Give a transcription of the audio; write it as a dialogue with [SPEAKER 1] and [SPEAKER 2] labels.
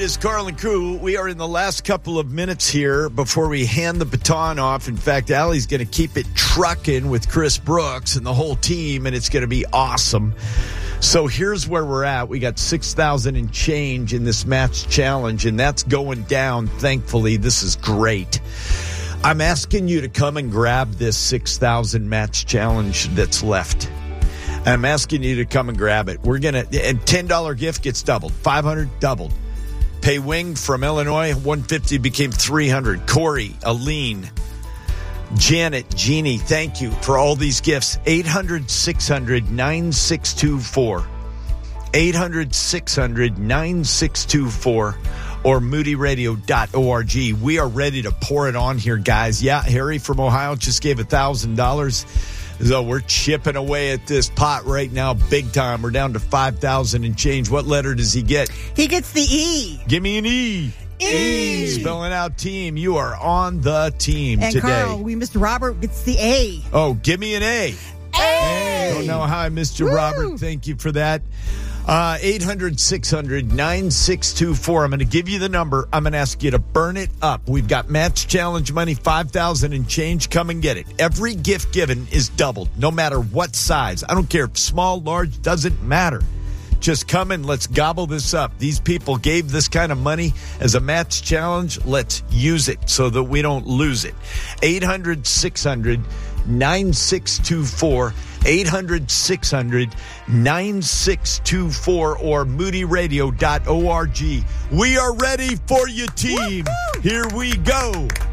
[SPEAKER 1] is Carl and Crew. We are in the last couple of minutes here before we hand the baton off. In fact, Allie's going to keep it trucking with Chris Brooks and the whole team, and it's going to be awesome. So here's where we're at. We got 6,000 and change in this match challenge, and that's going down, thankfully. This is great. I'm asking you to come and grab this 6,000 match challenge that's left. I'm asking you to come and grab it. We're going to, and $10 gift gets doubled. 500 doubled. Pei Wing from Illinois, 150 became 300. Corey, Aline, Janet, Jeannie, thank you for all these gifts. 800-600-9624. 800-600-9624 or moodyradio.org. We are ready to pour it on here, guys. Yeah, Harry from Ohio just gave $1,000. So we're chipping away at this pot right now big time. We're down to 5,000 and change. What letter does he get?
[SPEAKER 2] He gets the E.
[SPEAKER 1] Give me an E.
[SPEAKER 2] E.
[SPEAKER 1] Spelling out team. You are on the team
[SPEAKER 2] and
[SPEAKER 1] today.
[SPEAKER 2] Carl, we missed Robert gets the A.
[SPEAKER 1] Oh, give me an A.
[SPEAKER 2] A.
[SPEAKER 1] Don't know how I missed you,
[SPEAKER 2] Woo.
[SPEAKER 1] Robert. Thank you for that. 800-600-9624. I'm going to give you the number. I'm going to ask you to burn it up. We've got match challenge money, 5,000 and change. Come and get it. Every gift given is doubled, no matter what size. I don't care if small, large, doesn't matter. Just come and let's gobble this up. These people gave this kind of money as a match challenge. Let's use it so that we don't lose it. 800-600-9624. 800-600-9624 or moodyradio.org. We are ready for you, team. Woo-hoo! Here we go.